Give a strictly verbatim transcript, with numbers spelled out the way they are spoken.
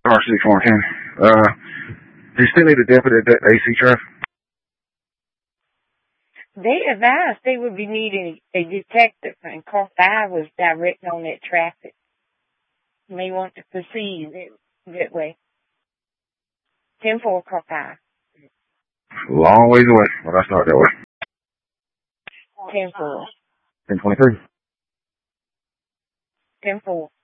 R six one ten. Uh, do you still need a deputy at A C traffic? They advised they would be needing a detective, and car five was direct on that traffic. You may want to proceed that, that way. ten four, car five. Long ways away, but I start that way. ten four. ten twenty-three. ten four.